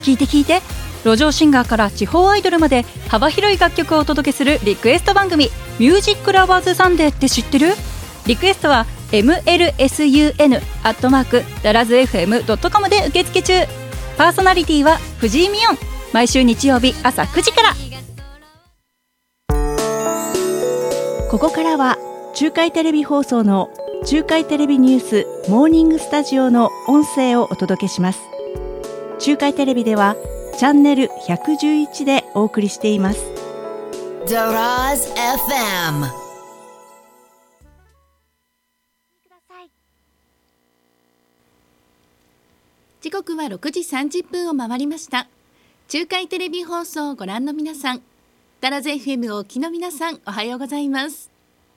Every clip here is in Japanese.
聞いて聞いて、路上シンガーから地方アイドルまで幅広い楽曲をお届けするリクエスト番組ミュージックラバーズサンデーって知ってる？リクエストは mlsun@darazfm.com で受付中。パーソナリティは藤井美音。毎週日曜日朝9時から。 ここからは中海テレビ放送の中海テレビニュースモーニングスタジオの音声をお届けします。中海テレビではチャンネル111でお送りしています。 Daraz FM。 時刻は6時30分を回りました。中海テレビ放送をご覧の皆さん、ダラズ FM をお聞きの皆さん、おはようございます。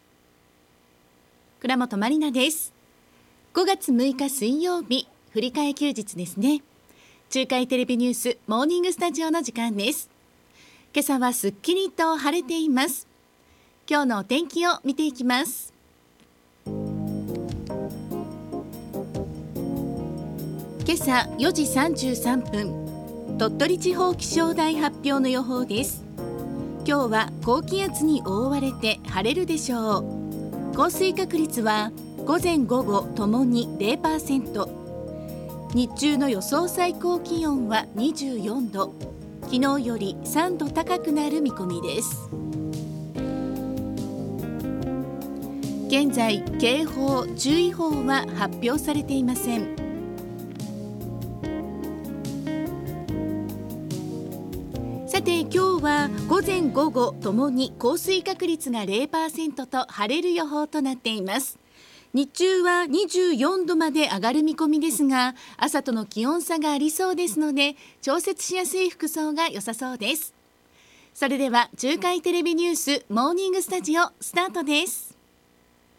倉本まりなです。5月6日水曜日、振り替え休日ですね。中海テレビニュースモーニングスタジオの時間です。今朝はすっきりと晴れています。今日のお天気を見ていきます。今朝4時33分、鳥取地方気象台発表の予報です。今日は高気圧に覆われて晴れるでしょう。降水確率は午前午後ともに 0%。 日中の予想最高気温は24度。昨日より3度高くなる見込みです。現在警報・注意報は発表されていません。さて今日は午前午後ともに降水確率が 0% と晴れる予報となっています。日中は24度まで上がる見込みですが、朝との気温差がありそうですので調節しやすい服装が良さそうです。それでは中海テレビニュースモーニングスタジオスタートです。